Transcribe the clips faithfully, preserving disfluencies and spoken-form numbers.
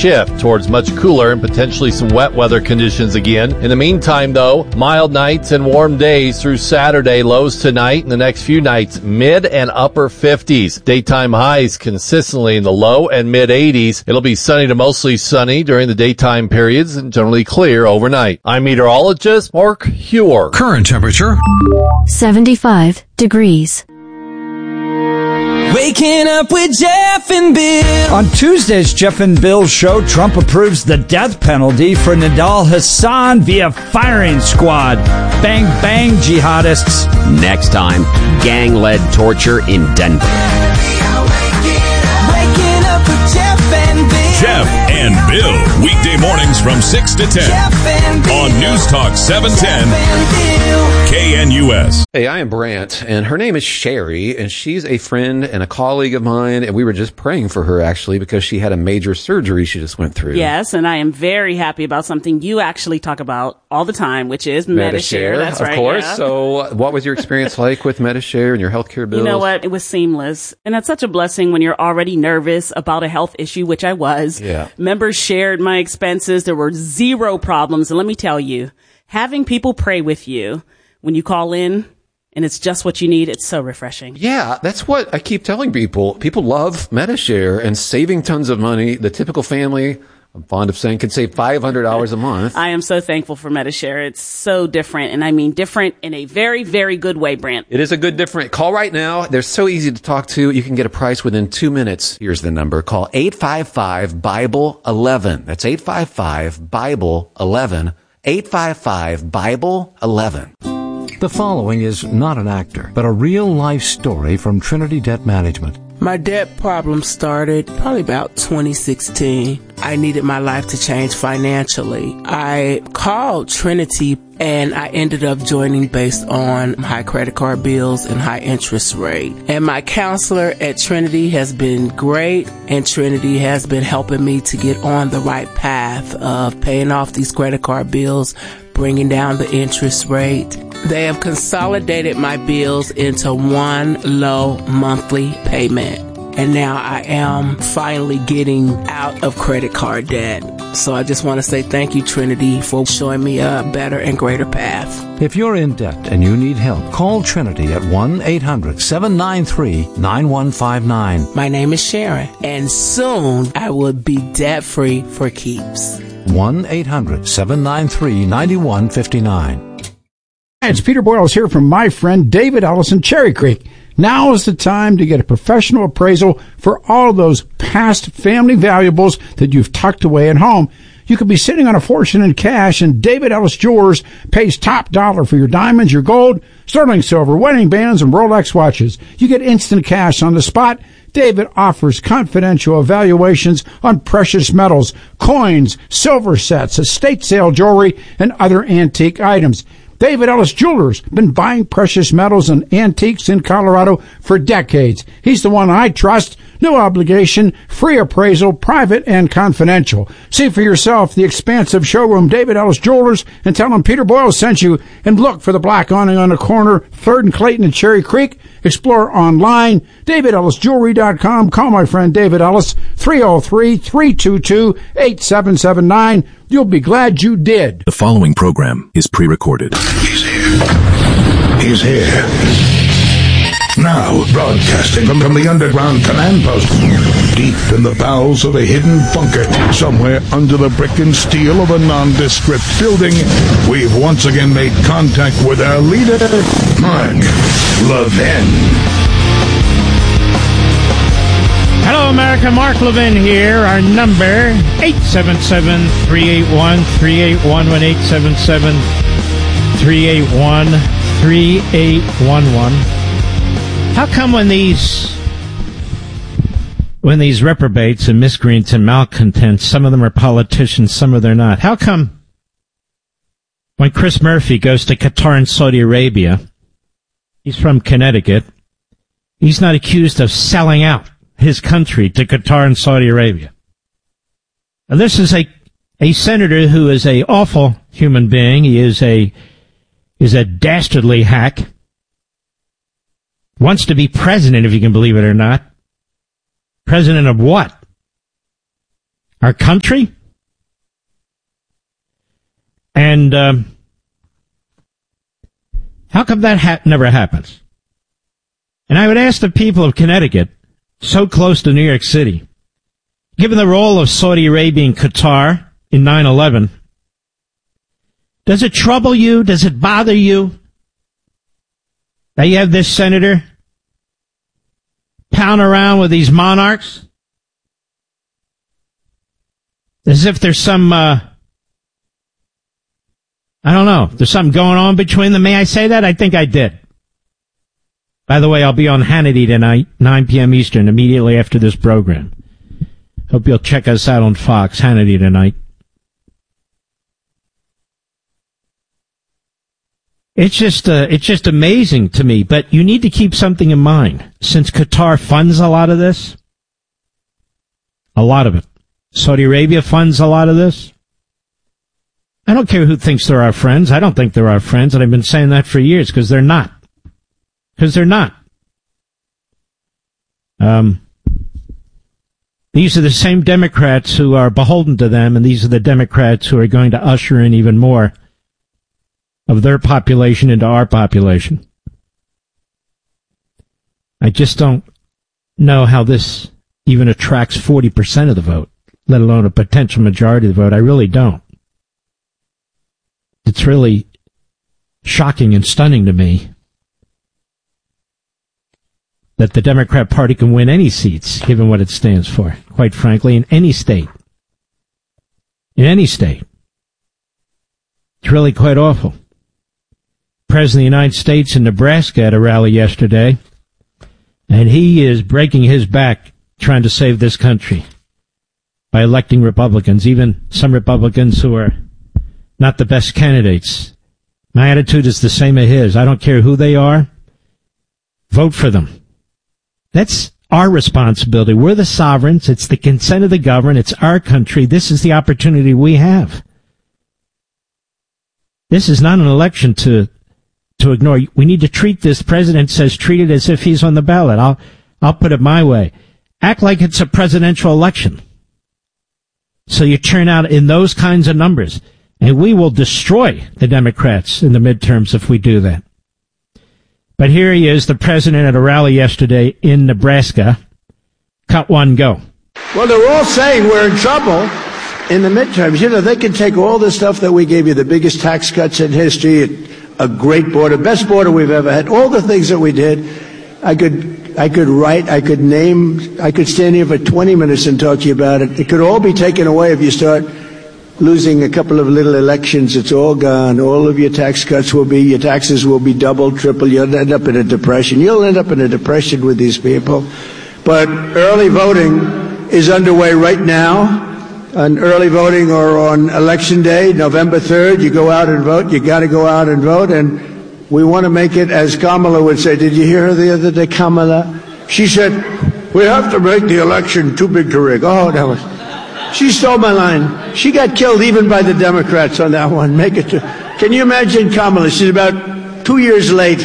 shift towards much cooler and potentially some wet weather conditions again. In the meantime, though, mild nights and warm days through Saturday. Lows tonight and the next few nights, mid and upper fifties. Daytime highs consistently in the low and mid eighties. It'll be sunny to mostly sunny during the daytime periods and generally clear overnight. I'm meteorologist Mark Huer. Current temperature seventy-five degrees. Waking up with Jeff and Bill. On Tuesday's Jeff and Bill show, Trump approves the death penalty for Nidal Hassan via firing squad. Bang, bang, jihadists. Next time, gang-led torture in Denver. Waking up with Jeff and Bill. Jeff and Bill, weekday mornings from six to ten Jeff and Bill. on News Talk seven ten K N U S. Hey, I am Brant, and her name is Sherry, and she's a friend and a colleague of mine, and we were just praying for her, actually, because she had a major surgery she just went through. Yes, and I am very happy about something you actually talk about all the time, which is Medi-Share. That's of right. Of course. Yeah. So what was your experience like with Medi-Share and your healthcare bills? You know what? It was seamless. And that's such a blessing when you're already nervous about a health issue, which I was. Yeah. Members shared my expenses. There were zero problems. And let me tell you, having people pray with you when you call in and it's just what you need, it's so refreshing. Yeah, that's what I keep telling people. People love Medi-Share and saving tons of money. The typical family, I'm fond of saying, can save five hundred dollars a month. I am so thankful for Medi-Share. It's so different. And I mean different in a very, very good way, Brant. It is a good different. Call right now. They're so easy to talk to. You can get a price within two minutes. Here's the number. Call eight five five, Bible eleven. That's eight five five, Bible eleven. eight five five, Bible eleven. The following is not an actor, but a real-life story from Trinity Debt Management. My debt problem started probably about twenty sixteen. I needed my life to change financially. I called Trinity and I ended up joining based on high credit card bills and high interest rate. And my counselor at Trinity has been great, and Trinity has been helping me to get on the right path of paying off these credit card bills, bringing down the interest rate. They have consolidated my bills into one low monthly payment. And now I am finally getting out of credit card debt. So I just want to say thank you, Trinity, for showing me a better and greater path. If you're in debt and you need help, call Trinity at one eight hundred, seven nine three, nine one five nine. My name is Sharon, and soon I will be debt-free for keeps. one eight hundred, seven nine three, nine one five nine. It's Peter Boyles here from my friend David Ellis in Cherry Creek. Now is the time to get a professional appraisal for all of those past family valuables that you've tucked away at home. You could be sitting on a fortune in cash, and David Ellis Jewelers pays top dollar for your diamonds, your gold, sterling silver, wedding bands, and Rolex watches. You get instant cash on the spot. David offers confidential evaluations on precious metals, coins, silver sets, estate sale jewelry, and other antique items. David Ellis Jewelers been buying precious metals and antiques in Colorado for decades. He's the one I trust. No obligation, free appraisal, private and confidential. See for yourself the expansive showroom, David Ellis Jewelers, and tell him Peter Boyle sent you. And look for the black awning on the corner, third and Clayton and Cherry Creek. Explore online, david ellis jewelry dot com. Call my friend David Ellis, three oh three, three two two, eight seven seven nine. You'll be glad you did. The following program is pre-recorded. He's here. He's here. Now, broadcasting from, from the underground command post, deep in the bowels of a hidden bunker, somewhere under the brick and steel of a nondescript building, we've once again made contact with our leader, Mark Levin. Hello, America. Mark Levin here. Our number, eight seven seven, three eight one, three eight one one, eight seven seven, three eight one, three eight one one. How come when these when these reprobates and miscreants and malcontents, some of them are politicians, some of them are not, how come when Chris Murphy goes to Qatar and Saudi Arabia, he's from Connecticut, he's not accused of selling out his country to Qatar and Saudi Arabia? Now, this is a a senator who is a awful human being. He is a is a dastardly hack. Wants to be president, if you can believe it or not. President of what? our country. And um, how come that ha- never happens? And I would ask the people of Connecticut, so close to New York City, given the role of Saudi Arabia and Qatar in nine eleven, does it trouble you? Does it bother you that you have this senator pound around with these monarchs as if there's some, uh, I don't know, there's something going on between them? May I say that? I think I did. By the way, I'll be on Hannity tonight, nine p.m. Eastern, immediately after this program. Hope you'll check us out on Fox, Hannity tonight. It's just, uh, it's just amazing to me, but you need to keep something in mind. Since Qatar funds a lot of this, a lot of it, Saudi Arabia funds a lot of this. I don't care who thinks they're our friends. I don't think they're our friends, and I've been saying that for years, because they're not. Because they're not. Um, these are the same Democrats who are beholden to them, and these are the Democrats who are going to usher in even more of their population into our population. I just don't know how this even attracts forty percent of the vote, let alone a potential majority of the vote. I really don't. It's really shocking and stunning to me that the Democrat Party can win any seats, given what it stands for, quite frankly, in any state. In any state. It's really quite awful. President of the United States in Nebraska at a rally yesterday, and he is breaking his back trying to save this country by electing Republicans, even some Republicans who are not the best candidates. My attitude is the same as his. I don't care who they are. Vote for them. That's our responsibility. We're the sovereigns. It's the consent of the governed. It's our country. This is the opportunity we have. This is not an election to to ignore. We need to treat this, president says, treat it as if he's on the ballot. I'll, I'll put it my way. Act like it's a presidential election. So you turn out in those kinds of numbers. And we will destroy the Democrats in the midterms if we do that. But here he is, the president at a rally yesterday in Nebraska. Cut one, go. Well, they're all saying we're in trouble in the midterms. You know, they can take all the stuff that we gave you, the biggest tax cuts in history, a great border, best border we've ever had, all the things that we did. I could, I could write, I could name, I could stand here for twenty minutes and talk to you about it. It could all be taken away if you start losing a couple of little elections. It's all gone. All of your tax cuts will be, your taxes will be double, triple. You'll end up in a depression. You'll end up in a depression with these people. But early voting is underway right now. On early voting or on election day, November third, you go out and vote. You got to go out and vote. And we want to make it, as Kamala would say. Did you hear her the other day, Kamala? She said, we have to make the election too big to rig. Oh, that was... She stole my line. She got killed even by the Democrats on that one. Make it to... Can you imagine Kamala? She's about two years late.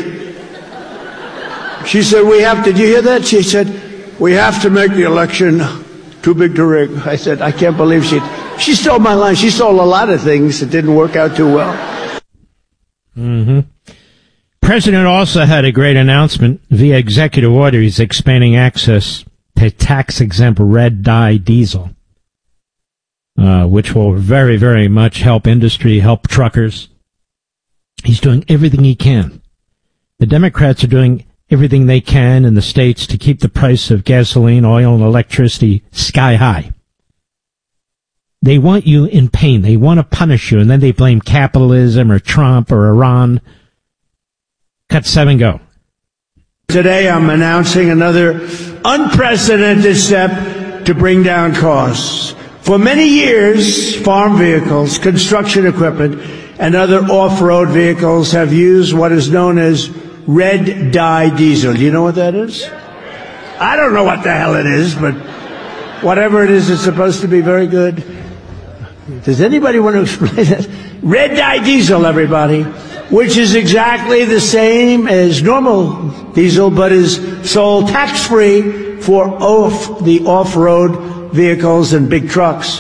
She said, we have to... Did you hear that? She said, we have to make the election too big to rig. I said, I can't believe she... She stole my line. She stole a lot of things that didn't work out too well. Mm-hmm. President also had a great announcement via executive order. He's expanding access to tax-exempt red dye diesel, uh, which will very, very much help industry, help truckers. He's doing everything he can. The Democrats are doing everything they can in the states to keep the price of gasoline, oil, and electricity sky high. They want you in pain. They want to punish you, and then they blame capitalism or Trump or Iran. Cut seven, go. Today I'm announcing another unprecedented step to bring down costs. For many years, farm vehicles, construction equipment, and other off-road vehicles have used what is known as red dye diesel. Do you know what that is? I don't know what the hell it is, but whatever it is, it's supposed to be very good. Does anybody want to explain that? Red dye diesel, everybody, which is exactly the same as normal diesel, but is sold tax-free for off the off-road vehicles and big trucks.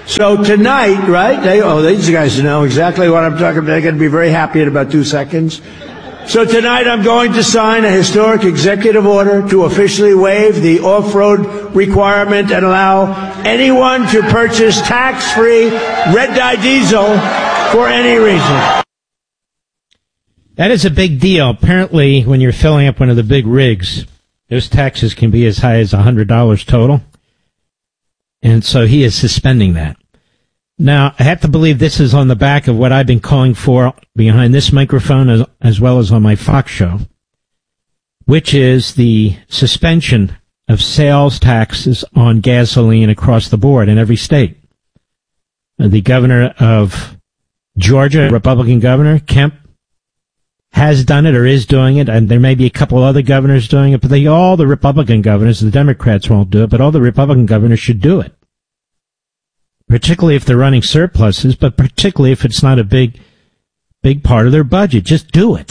So tonight, right? They, oh, these guys know exactly what I'm talking about. They're going to be very happy in about two seconds. So tonight I'm going to sign a historic executive order to officially waive the off-road requirement and allow anyone to purchase tax-free red-dye diesel for any reason. That is a big deal. Apparently, when you're filling up one of the big rigs, those taxes can be as high as one hundred dollars total. And so he is suspending that. Now, I have to believe this is on the back of what I've been calling for behind this microphone as, as well as on my Fox show, which is the suspension of sales taxes on gasoline across the board in every state. Uh, the governor of Georgia, Republican governor, Kemp, has done it or is doing it, and there may be a couple other governors doing it, but they, all the Republican governors, the Democrats won't do it, but all the Republican governors should do it. Particularly if they're running surpluses, but particularly if it's not a big, big part of their budget. Just do it.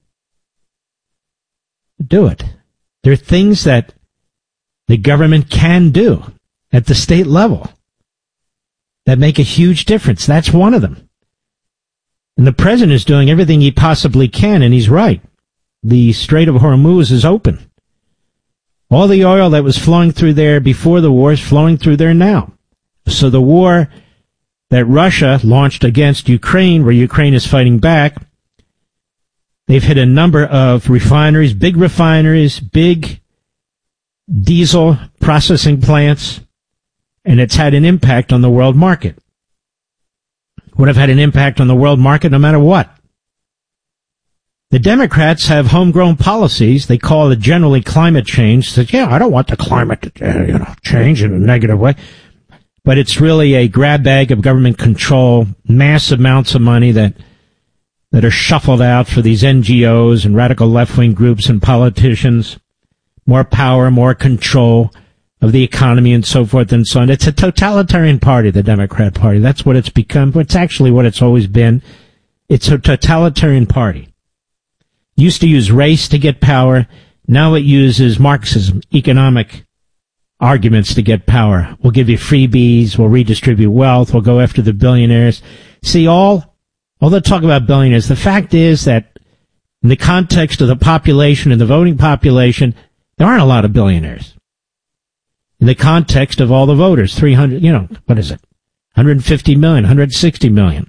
Do it. There are things that the government can do at the state level that make a huge difference. That's one of them. And the president is doing everything he possibly can, and he's right. The Strait of Hormuz is open. All the oil that was flowing through there before the war is flowing through there now. So the war that Russia launched against Ukraine, where Ukraine is fighting back, they've hit a number of refineries, big refineries, big diesel processing plants, and it's had an impact on the world market. Would have had an impact on the world market no matter what. The Democrats have homegrown policies. They call it generally climate change. Say, yeah, I don't want the climate to uh, you know, change in a negative way. But it's really a grab bag of government control, massive amounts of money that that are shuffled out for these N G Os and radical left-wing groups and politicians. More power, more control of the economy and so forth and so on. It's a totalitarian party, the Democrat Party. That's what it's become. It's actually what it's always been. It's a totalitarian party. Used to use race to get power. Now it uses Marxism, economic arguments to get power. We'll give you freebies. We'll redistribute wealth. We'll go after the billionaires. See, all, all the talk about billionaires, the fact is that in the context of the population and the voting population, there aren't a lot of billionaires. In the context of all the voters, three hundred, you know, what is it? one hundred fifty million, one hundred sixty million.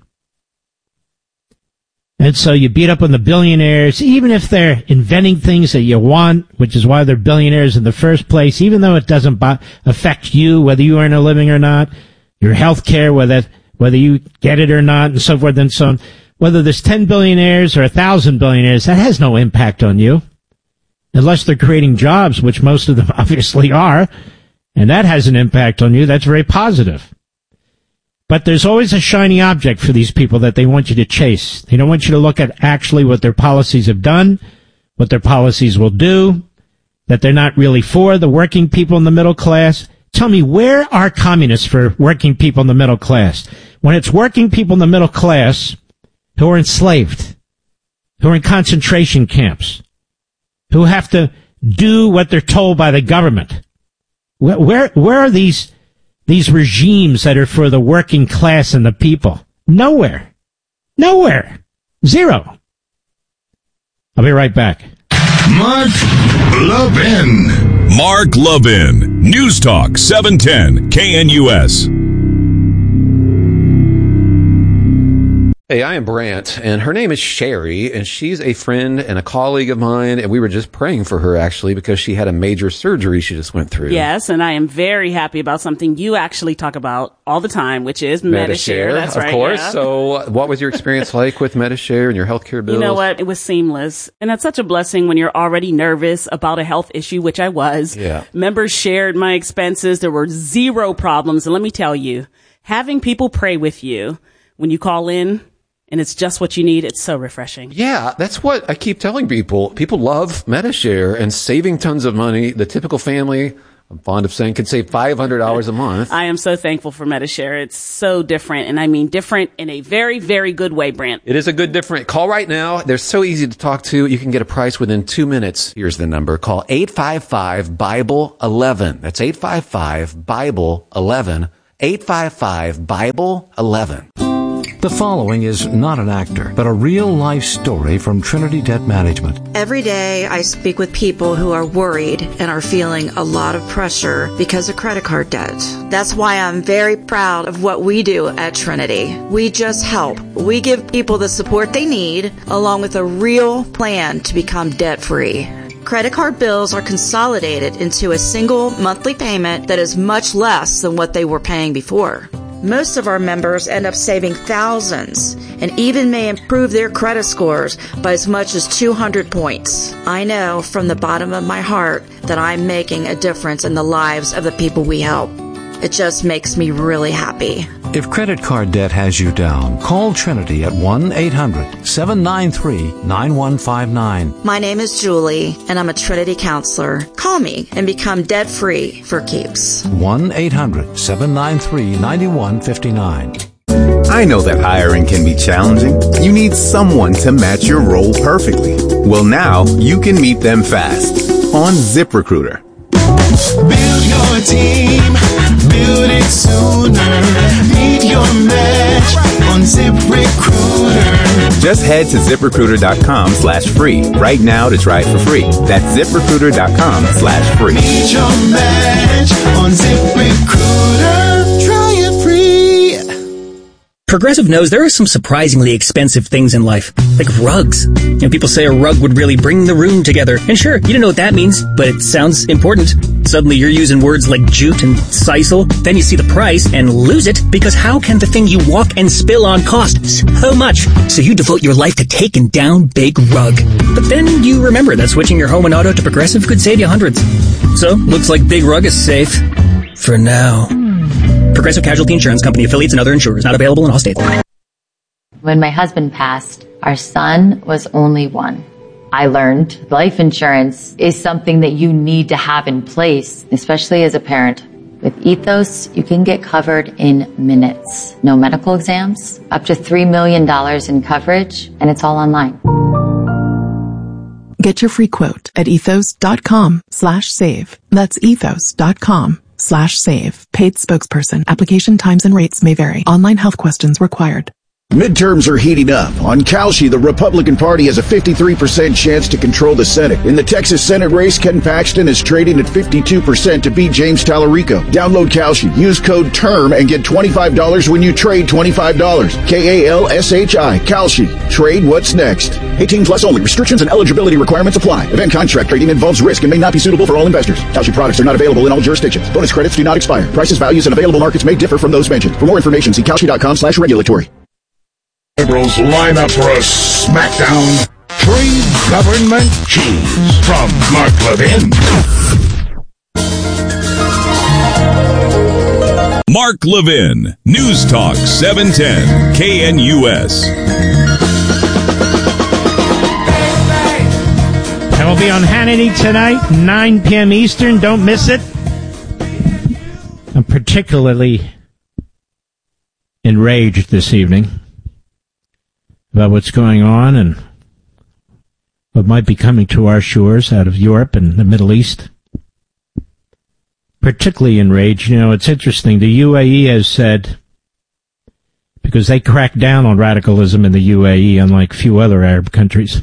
And so you beat up on the billionaires, even if they're inventing things that you want, which is why they're billionaires in the first place, even though it doesn't bo- affect you, whether you earn a living or not, your health care, whether, whether you get it or not, and so forth and so on. Whether there's ten billionaires or one thousand billionaires, that has no impact on you. Unless they're creating jobs, which most of them obviously are, and that has an impact on you. That's very positive. But there's always a shiny object for these people that they want you to chase. They don't want you to look at actually what their policies have done, what their policies will do, that they're not really for the working people in the middle class. Tell me, where are communists for working people in the middle class? When it's working people in the middle class who are enslaved, who are in concentration camps, who have to do what they're told by the government. Where, where, where are these These regimes that are for the working class and the people? Nowhere. Nowhere. Zero. I'll be right back. Mark Levin. Mark Levin. News Talk seven ten K N U S. Hey, I am Brant, and her name is Sherry, and she's a friend and a colleague of mine, and we were just praying for her, actually, because she had a major surgery she just went through. Yes, and I am very happy about something you actually talk about all the time, which is Medi-Share. Medi-Share, That's of right. course. Yeah. So what was your experience like with Medi-Share and your healthcare bills? You know what? It was seamless. And that's such a blessing when you're already nervous about a health issue, which I was. Yeah. Members shared my expenses. There were zero problems. And let me tell you, having people pray with you when you call in, and it's just what you need, it's so refreshing. Yeah, that's what I keep telling people. People love Medi-Share and saving tons of money. The typical family, I'm fond of saying, can save five hundred dollars a month. I am so thankful for Medi-Share. It's so different, and I mean different in a very, very good way, Brant. It is a good different. Call right now. They're so easy to talk to. You can get a price within two minutes. Here's the number. Call eight five five, Bible eleven. That's eight five five, Bible eleven. eight five five, Bible eleven. The following is not an actor, but a real-life story from Trinity Debt Management. Every day I speak with people who are worried and are feeling a lot of pressure because of credit card debt. That's why I'm very proud of what we do at Trinity. We just help. We give people the support they need, along with a real plan to become debt-free. Credit card bills are consolidated into a single monthly payment that is much less than what they were paying before. Most of our members end up saving thousands and even may improve their credit scores by as much as two hundred points. I know from the bottom of my heart that I'm making a difference in the lives of the people we help. It just makes me really happy. If credit card debt has you down, call Trinity at one eight hundred seven nine three nine one five nine. My name is Julie, and I'm a Trinity counselor. Call me and become debt-free for keeps. one eight hundred seven nine three nine one five nine. I know that hiring can be challenging. You need someone to match your role perfectly. Well, now you can meet them fast on ZipRecruiter. Build your team, build it sooner. Meet your match on ZipRecruiter. Just head to ZipRecruiter.com slash free right now to try it for free. That's ZipRecruiter.com slash free. Meet your match on ZipRecruiter. Try it free. Progressive knows there are some surprisingly expensive things in life, like rugs. You know, people say a rug would really bring the room together. And sure, you don't know what that means, but it sounds important. Suddenly you're using words like jute and sisal. Then you see the price and lose it, because how can the thing you walk and spill on cost so much? So you devote your life to taking down Big Rug. But then you remember that switching your home and auto to Progressive could save you hundreds. So, looks like Big Rug is safe. For now. Progressive Casualty Insurance Company, affiliates, and other insurers. Not available in all states. When my husband passed, our son was only one. I learned life insurance is something that you need to have in place, especially as a parent. With Ethos, you can get covered in minutes. No medical exams, up to three million dollars in coverage, and it's all online. Get your free quote at ethos.com slash save. That's ethos.com slash save. Paid spokesperson. Application times and rates may vary. Online health questions required. Midterms are heating up. On Kalshi, the Republican Party has a fifty-three percent chance to control the Senate. In the Texas Senate race, Ken Paxton is trading at fifty-two percent to beat James Tallarico. Download Kalshi. Use code TERM and get twenty-five dollars when you trade twenty-five dollars. K A L S H I. Kalshi. Trade what's next. eighteen plus only. Restrictions and eligibility requirements apply. Event contract trading involves risk and may not be suitable for all investors. Kalshi products are not available in all jurisdictions. Bonus credits do not expire. Prices, values, and available markets may differ from those mentioned. For more information, see kalshi.com slash regulatory. Liberals line up for a smackdown. Trade government cheese from Mark Levin. Mark Levin, News Talk seven ten K N U S. I will be on Hannity tonight, nine p.m. Eastern. Don't miss it. I'm particularly enraged this evening about what's going on and what might be coming to our shores out of Europe and the Middle East. Particularly enraged. You know, it's interesting. The U A E has said, because they cracked down on radicalism in the U A E, unlike few other Arab countries.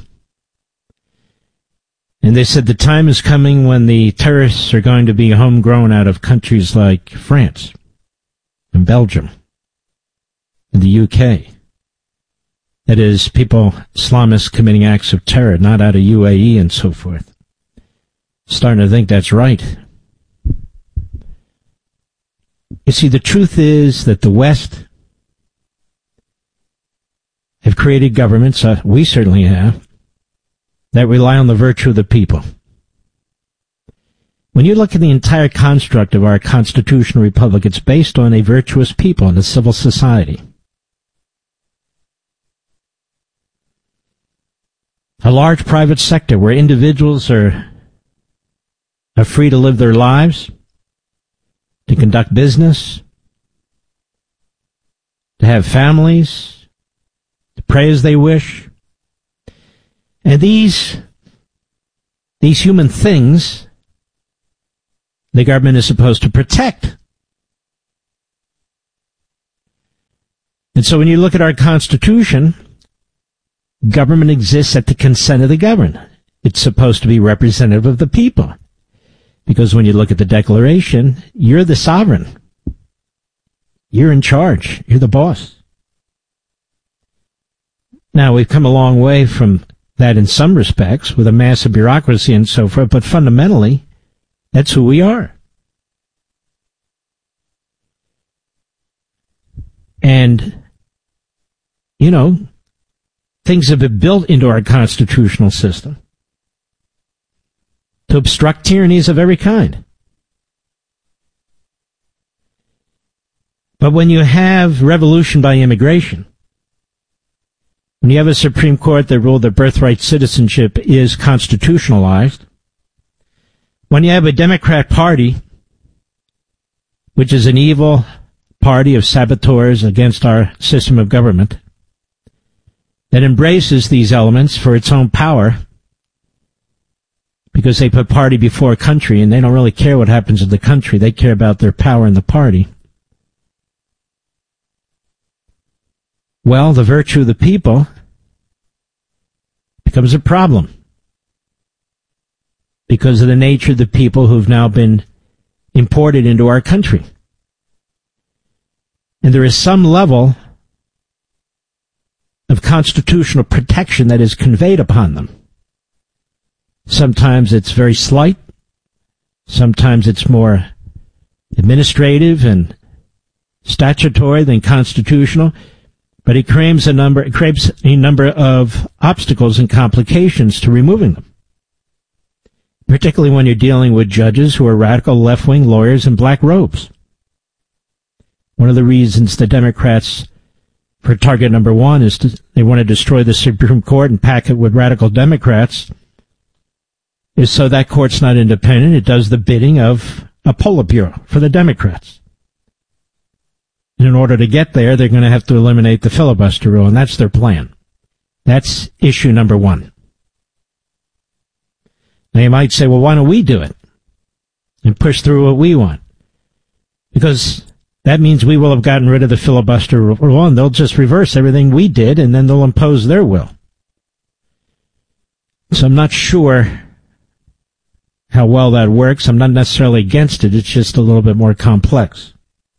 And they said the time is coming when the terrorists are going to be homegrown out of countries like France and Belgium and the U K. That is, people, Islamists committing acts of terror, not out of U A E and so forth. Starting to think that's right. You see, the truth is that the West have created governments, uh, we certainly have, that rely on the virtue of the people. When you look at the entire construct of our constitutional republic, it's based on a virtuous people and a civil society. A large private sector where individuals are, are free to live their lives, to conduct business, to have families, to pray as they wish. And these, these human things, the government is supposed to protect. And so when you look at our Constitution, government exists at the consent of the governed. It's supposed to be representative of the people. Because when you look at the Declaration, you're the sovereign. You're in charge. You're the boss. Now, we've come a long way from that in some respects, with a massive bureaucracy and so forth, but fundamentally, that's who we are. And, you know, things have been built into our constitutional system to obstruct tyrannies of every kind. But when you have revolution by immigration, when you have a Supreme Court that ruled that birthright citizenship is constitutionalized, when you have a Democrat Party, which is an evil party of saboteurs against our system of government, that embraces these elements for its own power, because they put party before country, and they don't really care what happens in the country. They care about their power in the party. Well, the virtue of the people becomes a problem because of the nature of the people who've now been imported into our country. And there is some level of constitutional protection that is conveyed upon them. Sometimes it's very slight. Sometimes it's more administrative and statutory than constitutional. But it creates a number, it creates a number of obstacles and complications to removing them. Particularly when you're dealing with judges who are radical left-wing lawyers in black robes. One of the reasons the Democrats, for target number one, is to, they want to destroy the Supreme Court and pack it with radical Democrats, is so that court's not independent. It does the bidding of a Politburo for the Democrats. And in order to get there, they're going to have to eliminate the filibuster rule, and that's their plan. That's issue number one. Now you might say, well, why don't we do it and push through what we want? Because that means we will have gotten rid of the filibuster rule, and they'll just reverse everything we did, and then they'll impose their will. So I'm not sure how well that works. I'm not necessarily against it. It's just a little bit more complex.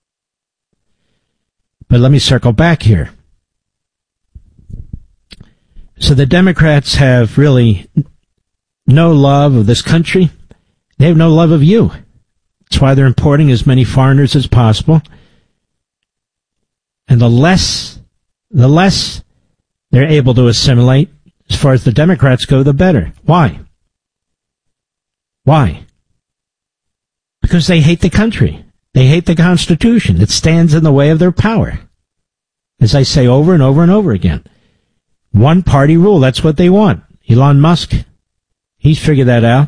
But let me circle back here. So the Democrats have really no love of this country. They have no love of you. That's why they're importing as many foreigners as possible. And the less, the less they're able to assimilate, as far as the Democrats go, the better. Why? Why? Because they hate the country. They hate the Constitution. It stands in the way of their power. As I say over and over and over again. One party rule, that's what they want. Elon Musk, he's figured that out.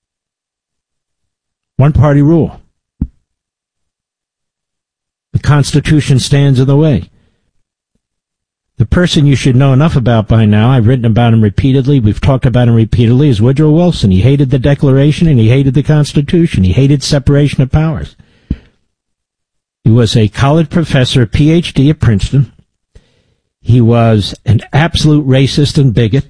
One party rule. The Constitution stands in the way. The person you should know enough about by now, I've written about him repeatedly, we've talked about him repeatedly, is Woodrow Wilson. He hated the Declaration and he hated the Constitution. He hated separation of powers. He was a college professor, a P H D at Princeton. He was an absolute racist and bigot.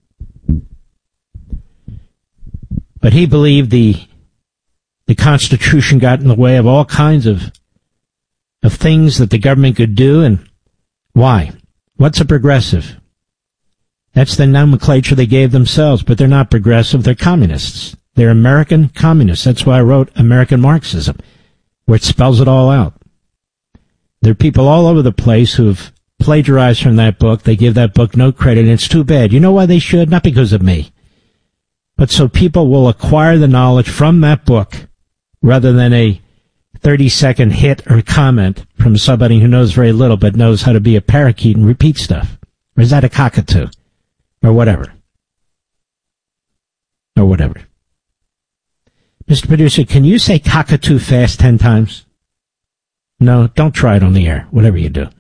But he believed the the Constitution got in the way of all kinds of of things that the government could do. And why? What's a progressive? That's the nomenclature they gave themselves, but they're not progressive, they're communists. They're American communists. That's why I wrote American Marxism, where it spells it all out. There are people all over the place who've plagiarized from that book. They give that book no credit, and it's too bad. You know why they should? Not because of me, but so people will acquire the knowledge from that book rather than a thirty-second hit or comment from somebody who knows very little but knows how to be a parakeet and repeat stuff. Or is that a cockatoo? Or whatever. Or whatever. Mister Producer, can you say cockatoo fast ten times? No, don't try it on the air, whatever you do.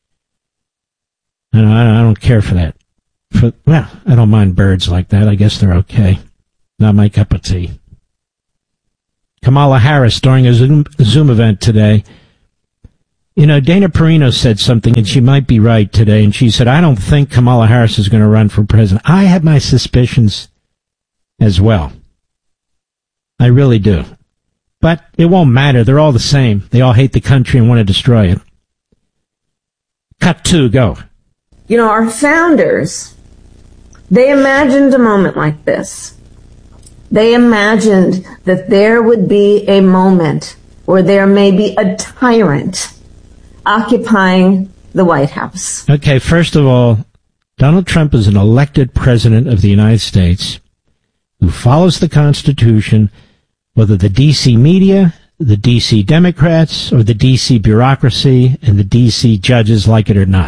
I don't, I don't care for that. For, well, I don't mind birds like that. I guess they're okay. Not my cup of tea. Kamala Harris, during a Zoom, Zoom event today, You know, Dana Perino said something, and she might be right today, and she said, I don't think Kamala Harris is going to run for president. I have my suspicions as well. I really do. But it won't matter. They're all the same. They all hate the country and want to destroy it. Cut two, go. You know, our founders, they imagined a moment like this. They imagined that there would be a moment where there may be a tyrant occupying the White House. Okay, first of all, Donald Trump is an elected president of the United States who follows the Constitution, whether the D C media, the D C Democrats, or the D C bureaucracy and the D C judges like it or not.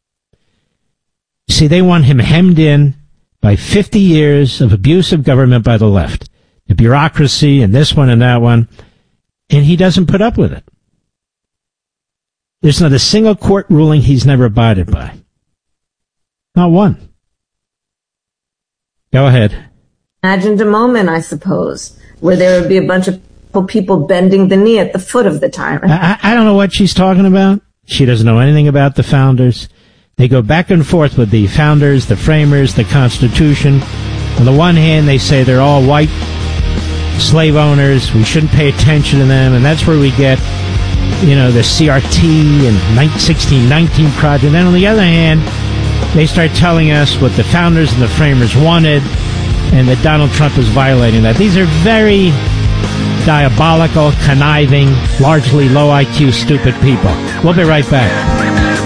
See, they want him hemmed in by fifty years of abuse of government by the left, the bureaucracy and this one and that one, and he doesn't put up with it. There's not a single court ruling he's never abided by. Not one. Go ahead. Imagined a moment, I suppose, where there would be a bunch of people bending the knee at the foot of the tyrant. I, I don't know what she's talking about. She doesn't know anything about the founders. They go back and forth with the founders, the framers, the Constitution. On the one hand, they say they're all white slave owners. We shouldn't pay attention to them. And that's where we get, you know, the C R T and sixteen nineteen Project. And then on the other hand, they start telling us what the founders and the framers wanted and that Donald Trump is violating that. These are very diabolical, conniving, largely low I Q, stupid people. We'll be right back.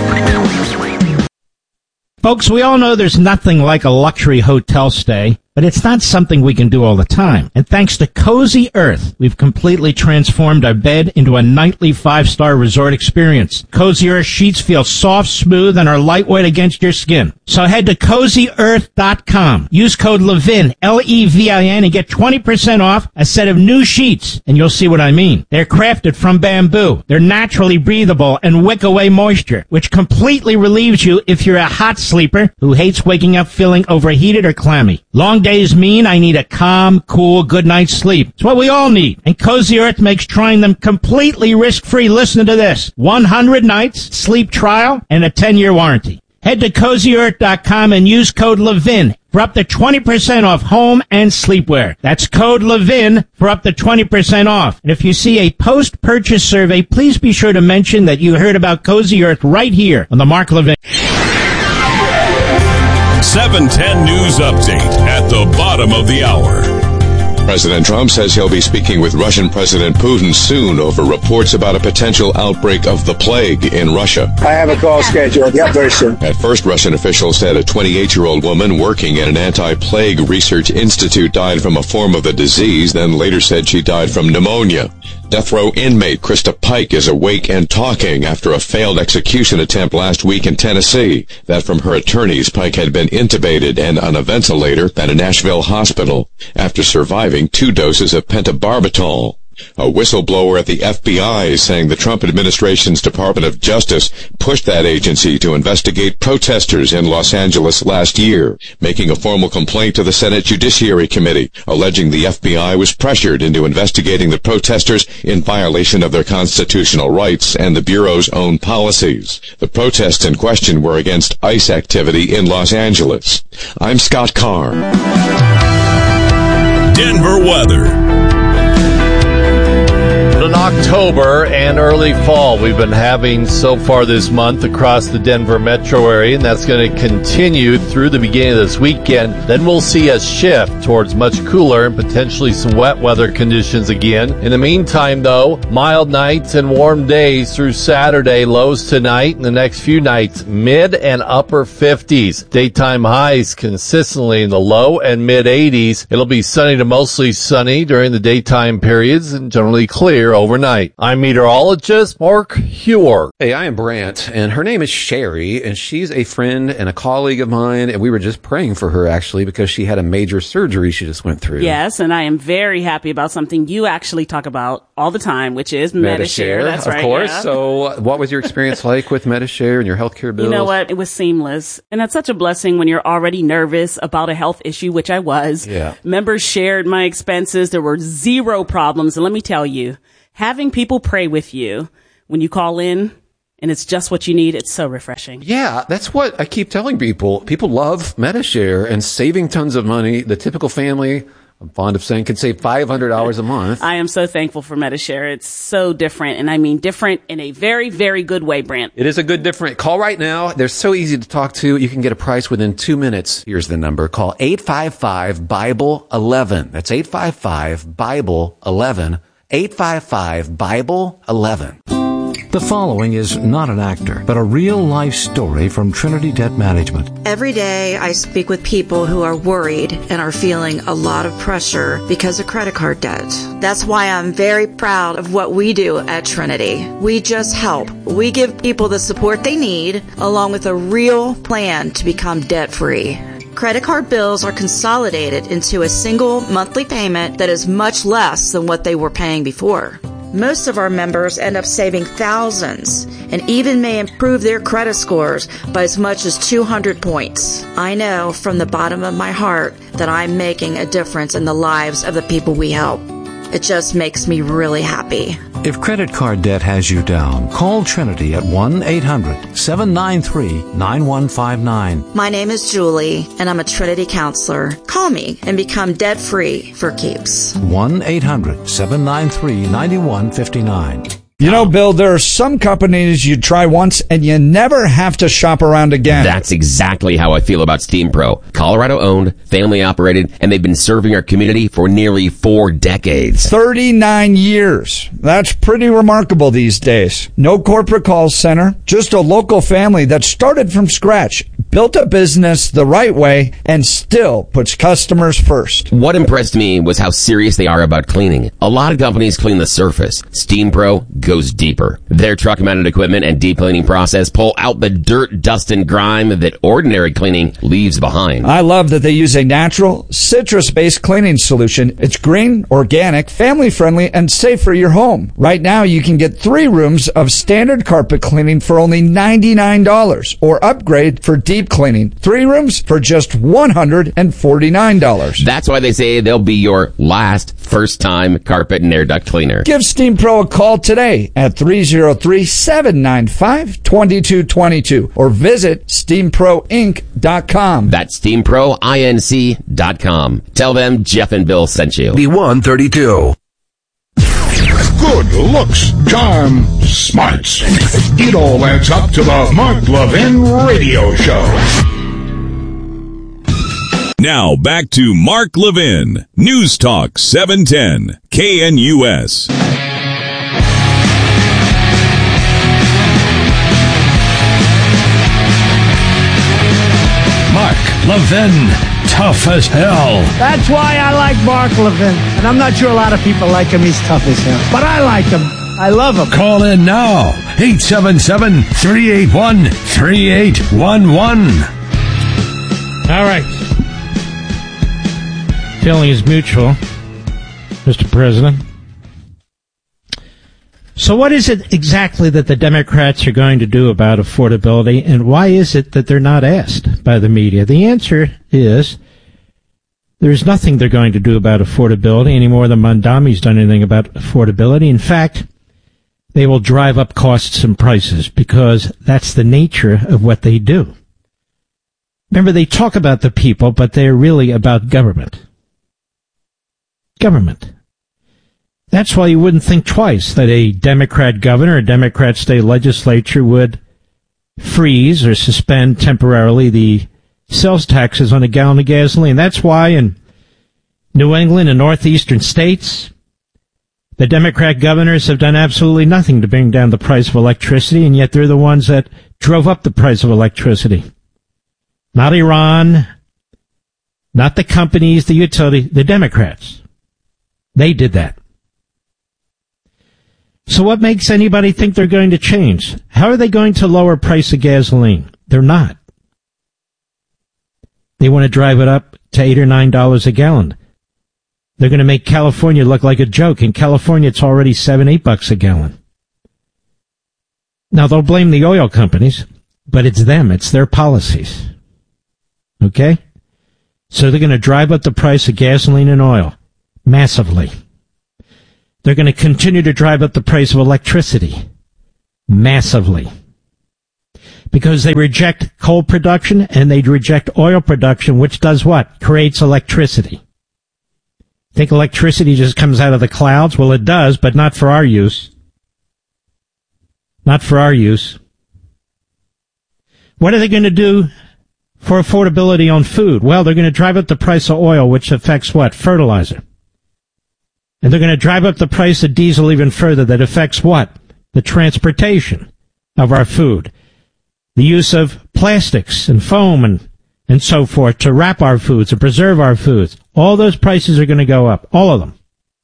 Folks, we all know there's nothing like a luxury hotel stay, but it's not something we can do all the time. And thanks to Cozy Earth, we've completely transformed our bed into a nightly five-star resort experience. Cozy Earth sheets feel soft, smooth, and are lightweight against your skin. So head to cozy earth dot com. Use code Levin, L E V I N, and get twenty percent off a set of new sheets. And you'll see what I mean. They're crafted from bamboo. They're naturally breathable and wick away moisture, which completely relieves you if you're a hot sleeper who hates waking up feeling overheated or clammy. Long days mean I need a calm, cool, good night's sleep. It's what we all need. And Cozy Earth makes trying them completely risk-free. Listen to this. one hundred nights, sleep trial, and a ten-year warranty. Head to cozy earth dot com and use code Levin for up to twenty percent off home and sleepwear. That's code Levin for up to twenty percent off. And if you see a post-purchase survey, please be sure to mention that you heard about Cozy Earth right here on the Mark Levin. seven ten News Update at the bottom of the hour. President Trump says he'll be speaking with Russian President Putin soon over reports about a potential outbreak of the plague in Russia. I have a call scheduled. Yeah, very soon. At first, Russian officials said a twenty-eight-year-old woman working at an anti-plague research institute died from a form of the disease, then later said she died from pneumonia. Death row inmate Krista Pike is awake and talking after a failed execution attempt last week in Tennessee. That from her attorneys, Pike had been intubated and on a ventilator at a Nashville hospital after surviving two doses of pentobarbital. A whistleblower at the F B I is saying the Trump administration's Department of Justice pushed that agency to investigate protesters in Los Angeles last year, making a formal complaint to the Senate Judiciary Committee, alleging the F B I was pressured into investigating the protesters in violation of their constitutional rights and the Bureau's own policies. The protests in question were against ICE activity in Los Angeles. I'm Scott Carr. Denver weather. In October and early fall we've been having so far this month across the Denver metro area, and that's going to continue through the beginning of this weekend. Then we'll see a shift towards much cooler and potentially some wet weather conditions again. In the meantime, though, mild nights and warm days through Saturday, lows tonight and the next few nights, mid and upper fifties. Daytime highs consistently in the low and mid eighties. It'll be sunny to mostly sunny during the daytime periods and generally clear overnight. I'm meteorologist Mark Huer. Hey, I am Brant, and her name is Sherry, and she's a friend and a colleague of mine, and we were just praying for her, actually, because she had a major surgery she just went through. Yes, and I am very happy about something you actually talk about all the time, which is Medi-Share. That's right. Of course. Yeah. So what was your experience like with Medi-Share and your healthcare bills? You know what? It was seamless. And that's such a blessing when you're already nervous about a health issue, which I was. Yeah. Members shared my expenses. There were zero problems. And let me tell you, having people pray with you when you call in, and it's just what you need. It's so refreshing. Yeah, that's what I keep telling people. People love Metashare and saving tons of money. The typical family, I'm fond of saying, can save five hundred dollars a month. I am so thankful for Metashare. It's so different, and I mean different in a very, very good way, Brent. It is a good different. Call right now. They're so easy to talk to. You can get a price within two minutes. Here's the number. Call eight five five, Bible eleven. That's eight five five, Bible eleven. eight five five, Bible eleven. The following is not an actor, but a real-life story from Trinity Debt Management. Every day I speak with people who are worried and are feeling a lot of pressure because of credit card debt. That's why I'm very proud of what we do at Trinity. We just help. We give people the support they need, along with a real plan to become debt-free. Credit card bills are consolidated into a single monthly payment that is much less than what they were paying before. Most of our members end up saving thousands and even may improve their credit scores by as much as two hundred points. I know from the bottom of my heart that I'm making a difference in the lives of the people we help. It just makes me really happy. If credit card debt has you down, call Trinity at one eight hundred, seven nine three, nine one five nine. My name is Julie, and I'm a Trinity counselor. Call me and become debt-free for keeps. one eight hundred, seven nine three, nine one five nine. You know, Bill, there are some companies you try once and you never have to shop around again. That's exactly how I feel about Steam Pro. Colorado owned, family operated, and they've been serving our community for nearly four decades. thirty-nine years. That's pretty remarkable these days. No corporate call center, just a local family that started from scratch, built a business the right way, and still puts customers first. What impressed me was how serious they are about cleaning. A lot of companies clean the surface. Steam Pro goes deeper. Their truck-mounted equipment and deep cleaning process pull out the dirt, dust, and grime that ordinary cleaning leaves behind. I love that they use a natural, citrus-based cleaning solution. It's green, organic, family-friendly, and safe for your home. Right now, you can get three rooms of standard carpet cleaning for only ninety-nine dollars, or upgrade for deep cleaning. Three rooms for just one hundred forty-nine dollars. That's why they say they'll be your last first-time carpet and air duct cleaner. Give Steam Pro a call today at three oh three, seven nine five, two two two two or visit steam pro inc dot com. That's steam pro inc dot com. Tell them Jeff and Bill sent you. The one thirty-two. Good looks, charm, smarts. It all adds up to the Mark Levin Radio Show. Now back to Mark Levin, News Talk seven ten, K N U S. Mark Levin, tough as hell. That's why I like Mark Levin. And I'm not sure a lot of people like him. He's tough as hell. But I like him. I love him. Call in now. eight seven seven, three eight one, three eight one one. All right. Feeling is mutual, Mister President. So what is it exactly that the Democrats are going to do about affordability, and why is it that they're not asked by the media? The answer is there's nothing they're going to do about affordability any more than Mondami's done anything about affordability. In fact, they will drive up costs and prices because that's the nature of what they do. Remember, they talk about the people, but they're really about government. Government. That's why you wouldn't think twice that a Democrat governor, a Democrat state legislature would freeze or suspend temporarily the sales taxes on a gallon of gasoline. That's why in New England and northeastern states, the Democrat governors have done absolutely nothing to bring down the price of electricity, and yet they're the ones that drove up the price of electricity. Not Iran, not the companies, the utility, the Democrats. They did that. So what makes anybody think they're going to change? How are they going to lower price of gasoline? They're not. They want to drive it up to eight or nine dollars a gallon. They're going to make California look like a joke. In California, it's already seven, eight bucks a gallon. Now they'll blame the oil companies, but it's them. It's their policies. Okay? So they're going to drive up the price of gasoline and oil massively. They're going to continue to drive up the price of electricity massively. Because they reject coal production and they reject oil production, which does what? Creates electricity. Think electricity just comes out of the clouds? Well, it does, but not for our use. Not for our use. What are they going to do for affordability on food? Well, they're going to drive up the price of oil, which affects what? Fertilizer. And they're going to drive up the price of diesel even further. That affects what? The transportation of our food. The use of plastics and foam and, and so forth to wrap our foods, to preserve our foods. All those prices are going to go up. All of them.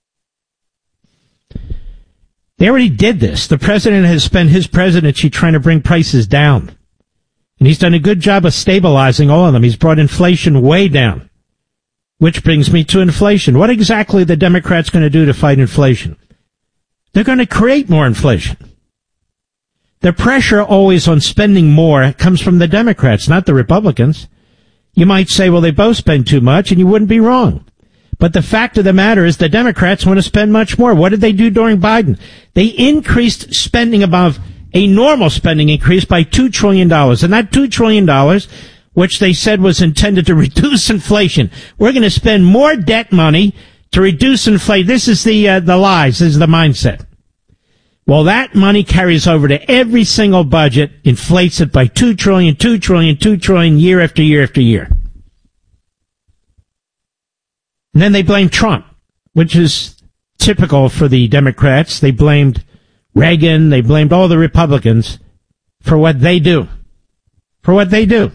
They already did this. The president has spent his presidency trying to bring prices down. And he's done a good job of stabilizing all of them. He's brought inflation way down. Which brings me to inflation. What exactly are the Democrats going to do to fight inflation? They're going to create more inflation. The pressure always on spending more comes from the Democrats, not the Republicans. You might say, well, they both spend too much, and you wouldn't be wrong. But the fact of the matter is the Democrats want to spend much more. What did they do during Biden? They increased spending above a normal spending increase by two trillion dollars. And that two trillion dollars, which they said was intended to reduce inflation. We're going to spend more debt money to reduce inflation. This is the uh, the lies. This is the mindset. Well, that money carries over to every single budget, inflates it by two trillion dollars, two trillion dollars, two trillion dollars, year after year after year. And then they blame Trump, which is typical for the Democrats. They blamed Reagan, they blamed all the Republicans for what they do. For what they do.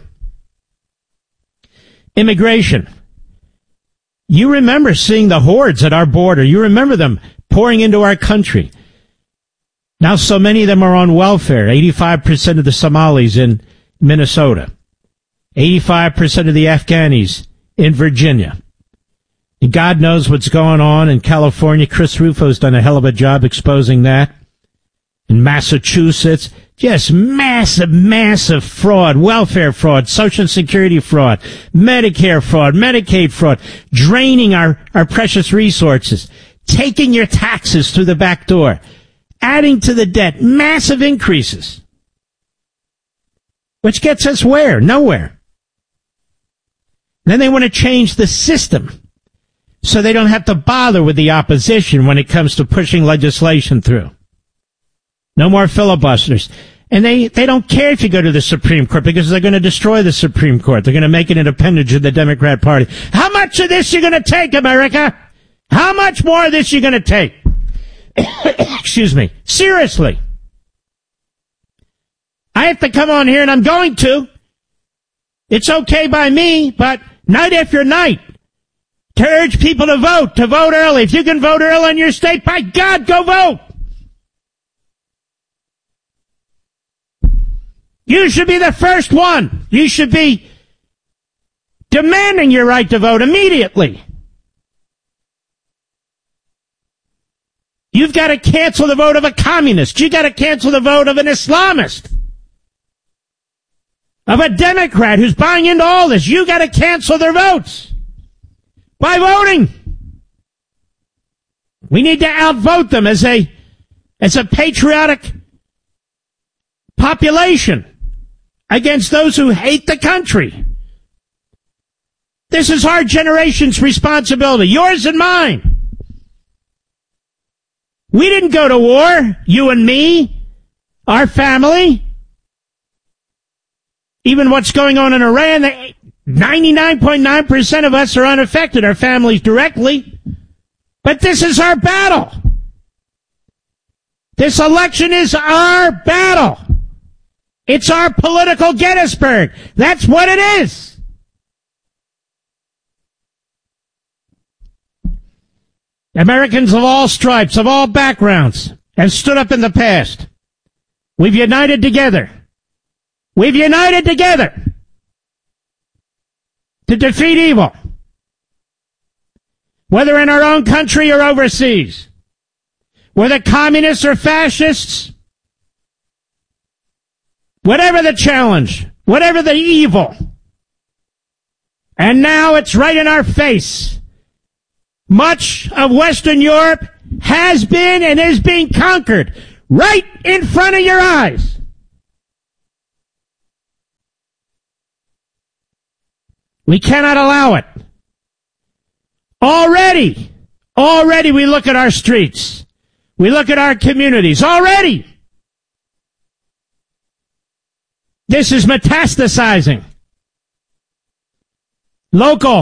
Immigration. You remember seeing the hordes at our border. You remember them pouring into our country. Now so many of them are on welfare. eighty-five percent of the Somalis in Minnesota. eighty-five percent of the Afghanis in Virginia. And God knows what's going on in California. Chris Rufo's done a hell of a job exposing that. In Massachusetts, just massive, massive fraud, welfare fraud, Social Security fraud, Medicare fraud, Medicaid fraud, draining our, our precious resources, taking your taxes through the back door, adding to the debt, massive increases. Which gets us where? Nowhere. Then they want to change the system so they don't have to bother with the opposition when it comes to pushing legislation through. No more filibusters. And they, they don't care if you go to the Supreme Court because they're going to destroy the Supreme Court. They're going to make it an appendage of the Democrat Party. How much of this you going to take, America? How much more of this you going to take? Excuse me. Seriously. I have to come on here, and I'm going to. It's okay by me, but night after night, to urge people to vote, to vote early. If you can vote early in your state, by God, go vote. You should be the first one. You should be demanding your right to vote immediately. You've got to cancel the vote of a communist. You've got to cancel the vote of an Islamist. Of a Democrat who's buying into all this. You've got to cancel their votes. By voting. We need to outvote them as a, as a patriotic population against those who hate the country. This is our generation's responsibility, yours and mine. We didn't go to war, you and me, our family. Even what's going on in Iran, ninety-nine point nine percent of us are unaffected, our families directly. But this is our battle. This election is our battle. It's our political Gettysburg. That's what it is. Americans of all stripes, of all backgrounds, have stood up in the past. We've united together. We've united together to defeat evil, whether in our own country or overseas, whether communists or fascists. Whatever the challenge, whatever the evil. And now it's right in our face. Much of Western Europe has been and is being conquered right in front of your eyes. We cannot allow it. Already, already we look at our streets. We look at our communities. Already. This is metastasizing. Local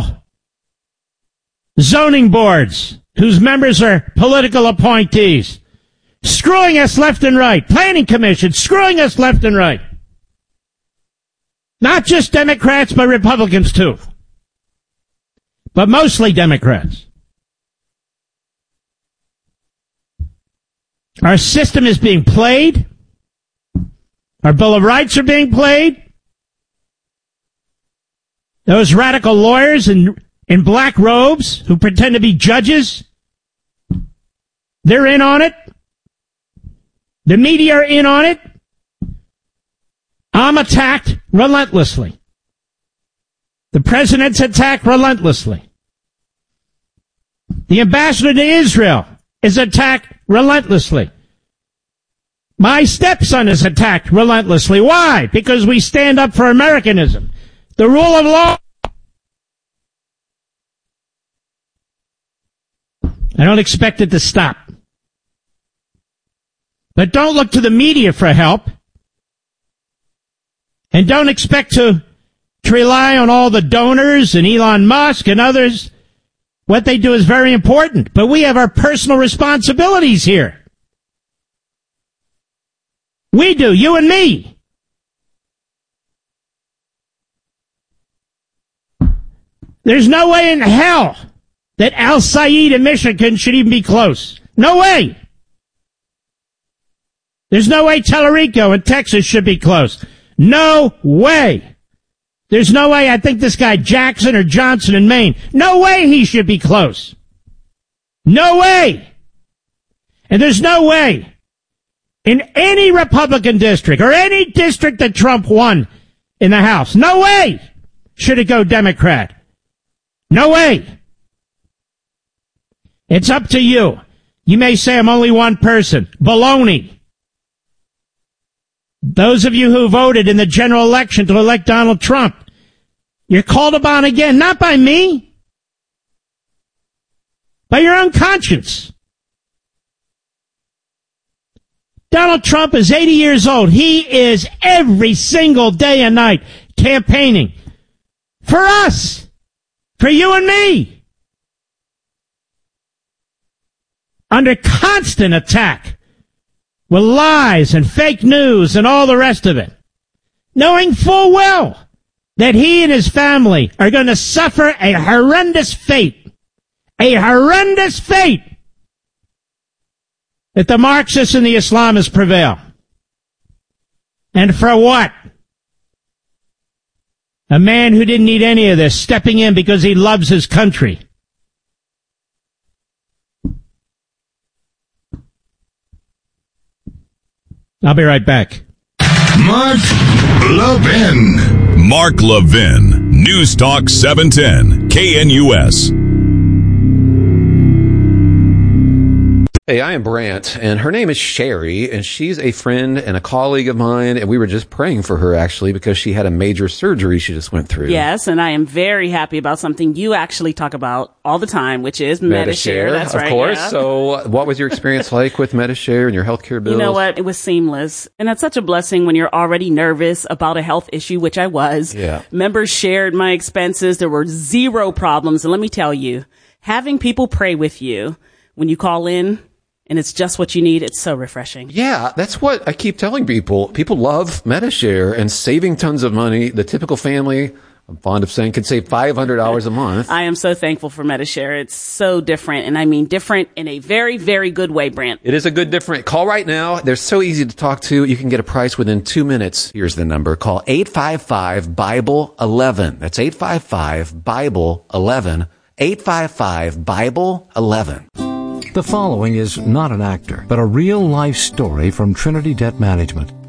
zoning boards whose members are political appointees, screwing us left and right. Planning commission screwing us left and right. Not just Democrats, but Republicans too. But mostly Democrats. Our system is being played. Our Bill of Rights are being played. Those radical lawyers in, in black robes who pretend to be judges, they're in on it. The media are in on it. I'm attacked relentlessly. The president's attacked relentlessly. The ambassador to Israel is attacked relentlessly. My stepson is attacked relentlessly. Why? Because we stand up for Americanism. The rule of law. I don't expect it to stop. But don't look to the media for help. And don't expect to, to rely on all the donors and Elon Musk and others. What they do is very important. But we have our personal responsibilities here. We do, you and me. There's no way in hell that Al Said in Michigan should even be close. No way. There's no way Tellurico in Texas should be close. No way. There's no way I think this guy Jackson or Johnson in Maine, no way he should be close. No way. And there's no way in any Republican district or any district that Trump won in the House, no way should it go Democrat. No way. It's up to you. You may say I'm only one person. Baloney. Those of you who voted in the general election to elect Donald Trump, you're called upon again, not by me, by your own conscience. Donald Trump is eighty years old. He is every single day and night campaigning for us, for you and me, under constant attack with lies and fake news and all the rest of it, knowing full well that he and his family are going to suffer a horrendous fate, a horrendous fate, if the Marxists and the Islamists prevail. And for what? A man who didn't need any of this stepping in because he loves his country. I'll be right back. Mark Levin. Mark Levin. News Talk seven ten. K N U S. Hey, I am Brant, and her name is Sherry, and she's a friend and a colleague of mine, and we were just praying for her, actually, because she had a major surgery she just went through. Yes, and I am very happy about something you actually talk about all the time, which is Medi-Share. That's of right. Of course. Yeah. So what was your experience like with Medi-Share and your healthcare bills? You know what? It was seamless. And that's such a blessing when you're already nervous about a health issue, which I was. Yeah. Members shared my expenses. There were zero problems. And let me tell you, having people pray with you when you call in, and it's just what you need, it's so refreshing. Yeah, that's what I keep telling people. People love Medi-Share and saving tons of money. The typical family, I'm fond of saying, could save five hundred dollars a month. I am so thankful for Medi-Share. It's so different, and I mean different in a very, very good way, Brant. It is a good different. Call right now. They're so easy to talk to. You can get a price within two minutes. Here's the number. Call eight five five, Bible eleven. That's eight five five, Bible eleven. eight five five, Bible eleven. The following is not an actor, but a real-life story from Trinity Debt Management.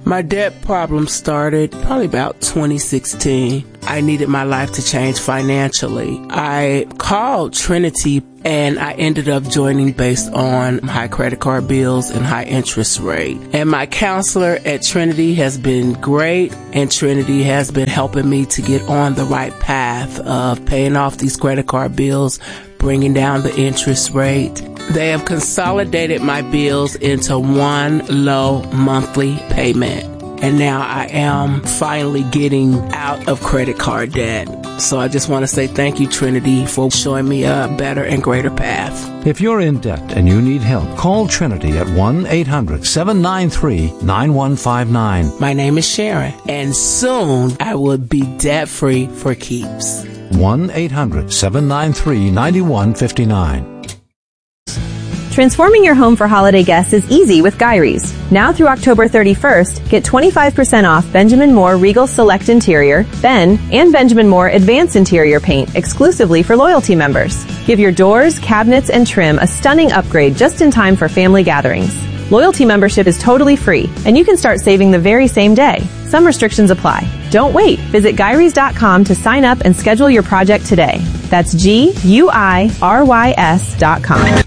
My debt problem started probably about twenty sixteen. I needed my life to change financially. I called Trinity and I ended up joining based on high credit card bills and high interest rate. And my counselor at Trinity has been great, and Trinity has been helping me to get on the right path of paying off these credit card bills, bringing down the interest rate. They have consolidated my bills into one low monthly payment. And now I am finally getting out of credit card debt. So I just want to say thank you, Trinity, for showing me a better and greater path. If you're in debt and you need help, call Trinity at one eight hundred seven nine three nine one five nine. My name is Sharon, and soon I will be debt-free for keeps. one eight hundred seven nine three nine one five nine. Transforming your home for holiday guests is easy with Gyrie's. Now through October thirty-first, get twenty-five percent off Benjamin Moore Regal Select Interior, Ben, and Benjamin Moore Advanced Interior paint exclusively for loyalty members. Give your doors, cabinets, and trim a stunning upgrade just in time for family gatherings. Loyalty membership is totally free, and you can start saving the very same day. Some restrictions apply. Don't wait. Visit Gyrie's dot com to sign up and schedule your project today. That's G U I R Y S dot com.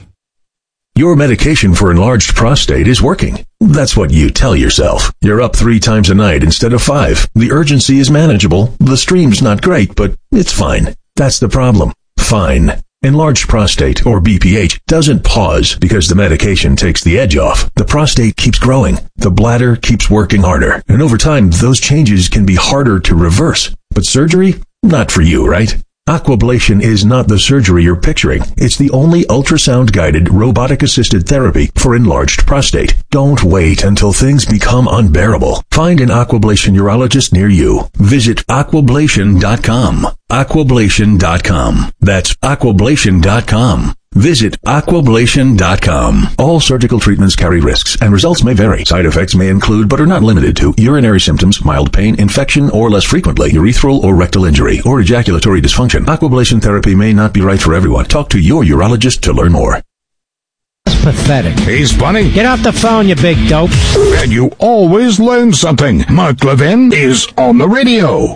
Your medication for enlarged prostate is working. That's what you tell yourself. You're up three times a night instead of five. The urgency is manageable. The stream's not great, but it's fine. That's the problem. Fine. Enlarged prostate, or B P H, doesn't pause because the medication takes the edge off. The prostate keeps growing. The bladder keeps working harder. And over time, those changes can be harder to reverse. But surgery? Not for you, right? Aquablation is not the surgery you're picturing. It's the only ultrasound-guided, robotic-assisted therapy for enlarged prostate. Don't wait until things become unbearable. Find an Aquablation urologist near you. Visit aquablation dot com. aquablation dot com. That's aquablation dot com. Visit aquablation dot com. All surgical treatments carry risks, and results may vary. Side effects may include, but are not limited to, urinary symptoms, mild pain, infection, or less frequently, urethral or rectal injury, or ejaculatory dysfunction. Aquablation therapy may not be right for everyone. Talk to your urologist to learn more. That's pathetic. He's funny. Get off the phone, you big dope. And you always learn something. Mark Levin is on the radio.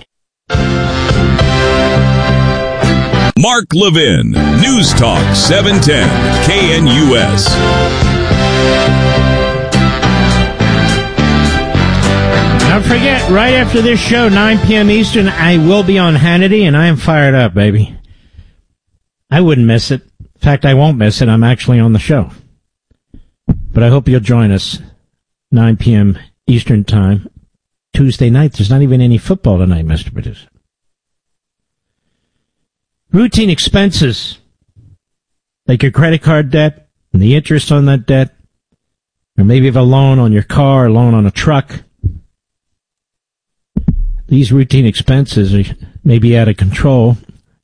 Mark Levin, News Talk seven ten, K N U S. Don't forget, right after this show, nine p.m. Eastern, I will be on Hannity, and I am fired up, baby. I wouldn't miss it. In fact, I won't miss it. I'm actually on the show. But I hope you'll join us, nine p.m. Eastern Time, Tuesday night. There's not even any football tonight, Mister Producer. Routine expenses, like your credit card debt and the interest on that debt, or maybe you have a loan on your car, a loan on a truck. These routine expenses are maybe out of control,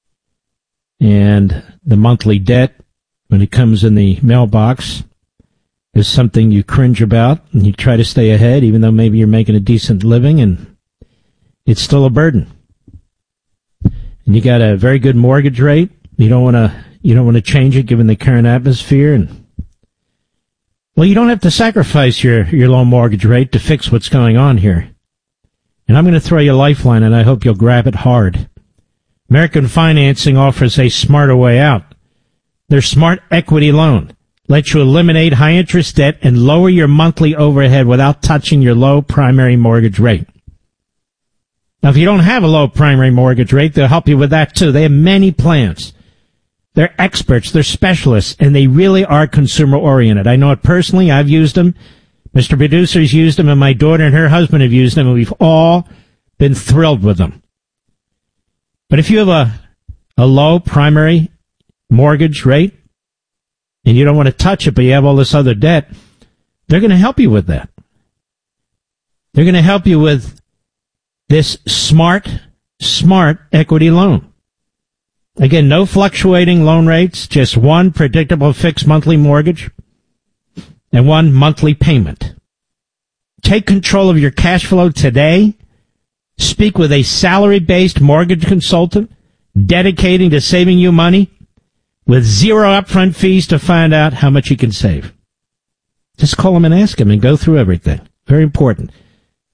and the monthly debt, when it comes in the mailbox, is something you cringe about, and you try to stay ahead, even though maybe you're making a decent living, and it's still a burden. And you got a very good mortgage rate. You don't want to you don't want to change it given the current atmosphere. And well, you don't have to sacrifice your, your low mortgage rate to fix what's going on here. And I'm going to throw you a lifeline, and I hope you'll grab it hard. American Financing offers a smarter way out. Their Smart Equity Loan lets you eliminate high interest debt and lower your monthly overhead without touching your low primary mortgage rate. Now, if you don't have a low primary mortgage rate, they'll help you with that, too. They have many plans. They're experts. They're specialists, and they really are consumer-oriented. I know it personally. I've used them. Mister Producer's used them, and my daughter and her husband have used them, and we've all been thrilled with them. But if you have a, a low primary mortgage rate, and you don't want to touch it, but you have all this other debt, they're going to help you with that. They're going to help you with this smart, smart equity loan. Again, no fluctuating loan rates, just one predictable fixed monthly mortgage and one monthly payment. Take control of your cash flow today. Speak with a salary-based mortgage consultant dedicating to saving you money with zero upfront fees to find out how much you can save. Just call them and ask them and go through everything. Very important.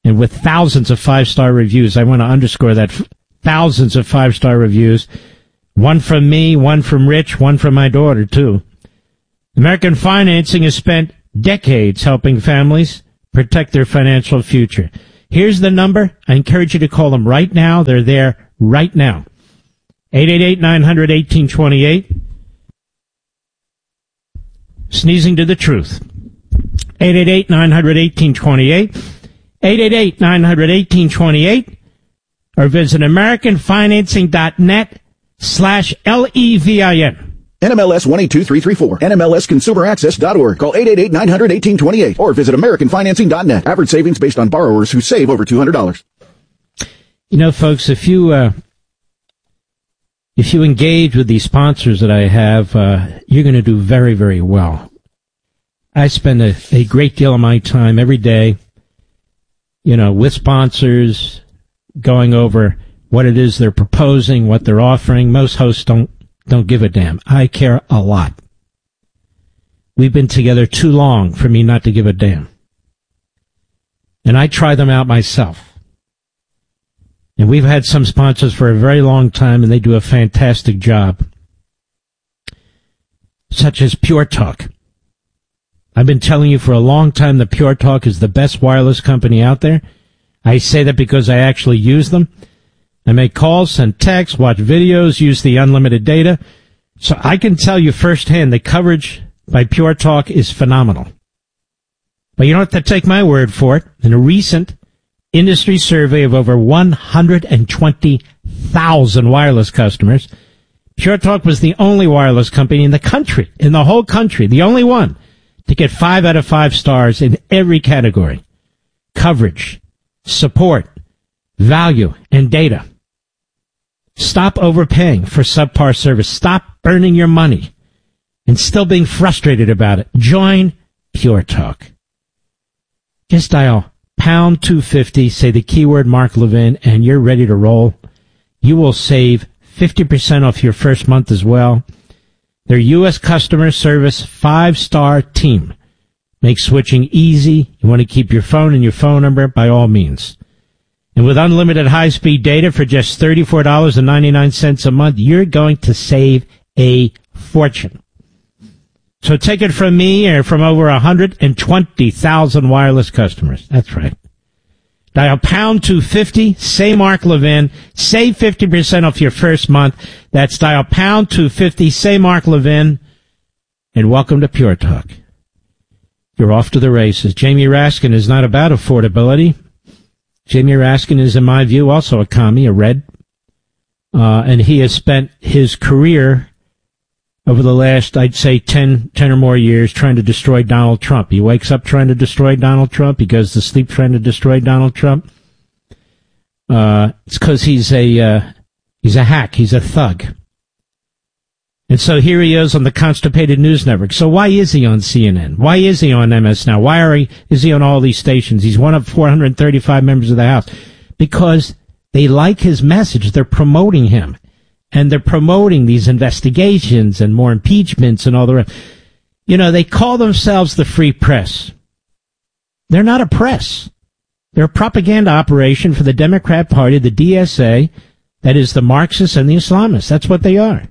and with thousands of five-star reviews. I want to underscore that. Thousands of five-star reviews. One from me, one from Rich, one from my daughter, too. American Financing has spent decades helping families protect their financial future. Here's the number. I encourage you to call them right now. They're there right now. eight eight eight, nine hundred, eighteen twenty-eight. Sneezing to the truth. eight eight eight, nine hundred, eighteen twenty-eight. eight eight eight, nine hundred, eighteen twenty-eight. Or visit AmericanFinancing.net slash L E V I N. N M L S one eight two three three four. N M L S Consumer Access dot org. Call eight eight eight, nine hundred, eighteen twenty-eight. Or visit American Financing dot net. Average savings based on borrowers who save over two hundred dollars. You know, folks, if you, uh, if you engage with these sponsors that I have, uh, you're going to do very, very well. I spend a, a great deal of my time every day, you know, with sponsors, going over what it is they're proposing, what they're offering. Most hosts don't don't give a damn. I care a lot. We've been together too long for me not to give a damn. And I try them out myself. And we've had some sponsors for a very long time, and they do a fantastic job. Such as Pure Talk. I've been telling you for a long time that Pure Talk is the best wireless company out there. I say that because I actually use them. I make calls, send texts, watch videos, use the unlimited data. So I can tell you firsthand the coverage by Pure Talk is phenomenal. But you don't have to take my word for it. In a recent industry survey of over one hundred twenty thousand wireless customers, Pure Talk was the only wireless company in the country, in the whole country, the only one to get five out of five stars in every category. Coverage, support, value, and data. Stop overpaying for subpar service. Stop burning your money and still being frustrated about it. Join Pure Talk. Just dial pound two fifty, say the keyword Mark Levin, and you're ready to roll. You will save fifty percent off your first month as well. Their U S customer service five-star team makes switching easy. You want to keep your phone and your phone number, by all means. And with unlimited high-speed data for just thirty-four dollars and ninety-nine cents a month, you're going to save a fortune. So take it from me or from over one hundred twenty thousand wireless customers. That's right. Dial pound two fifty, say Mark Levin, save fifty percent off your first month. That's dial pound two fifty, say Mark Levin, and welcome to Pure Talk. You're off to the races. Jamie Raskin is not about affordability. Jamie Raskin is, in my view, also a commie, a red. Uh, and he has spent his career over the last, I'd say, ten, ten or more years trying to destroy Donald Trump. He wakes up trying to destroy Donald Trump. He goes to sleep trying to destroy Donald Trump. Uh, it's because he's a, uh, he's a hack. He's a thug. And so here he is on the Constipated News Network. So why is he on C N N? Why is he on M S Now? Why are he, is he on all these stations? He's one of four hundred thirty-five members of the House. Because they like his message. They're promoting him. And they're promoting these investigations and more impeachments and all the rest. You know, they call themselves the free press. They're not a press. They're a propaganda operation for the Democrat Party, the D S A, that is the Marxists and the Islamists. That's what they are.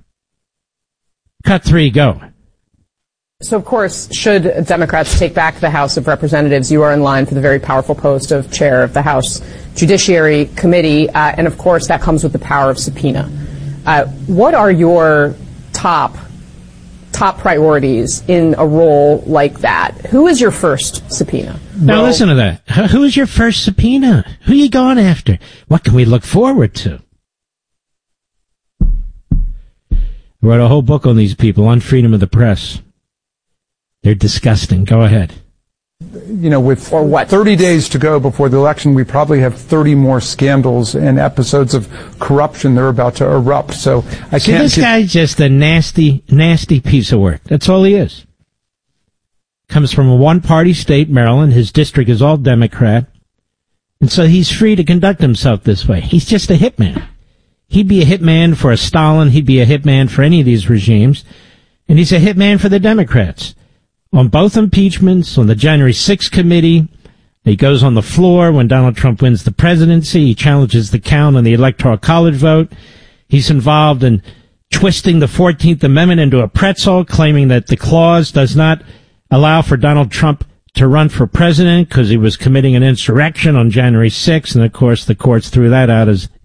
Cut three, go. So, of course, should Democrats take back the House of Representatives, you are in line for the very powerful post of chair of the House Judiciary Committee, uh, and, of course, that comes with the power of subpoena. Uh, what are your top top priorities in a role like that? Who is your first subpoena? Now, well, listen to that. Who is your first subpoena? Who are you going after? What can we look forward to? I wrote a whole book on these people, on freedom of the press. They're disgusting. Go ahead. You know, with or what? thirty days to go before the election, we probably have thirty more scandals and episodes of corruption that are about to erupt. So I See, can't. This get... guy's just a nasty, nasty piece of work. That's all he is. Comes from a one-party state, Maryland. His district is all Democrat. And so he's free to conduct himself this way. He's just a hitman. He'd be a hitman for a Stalin. He'd be a hitman for any of these regimes. And he's a hitman for the Democrats. On both impeachments, on the January sixth committee, He goes on the floor when Donald Trump wins the presidency. He challenges the count on the Electoral College vote. He's involved in twisting the fourteenth Amendment into a pretzel, claiming that the clause does not allow for Donald Trump to run for president because he was committing an insurrection on January sixth. And, of course, the courts threw that out as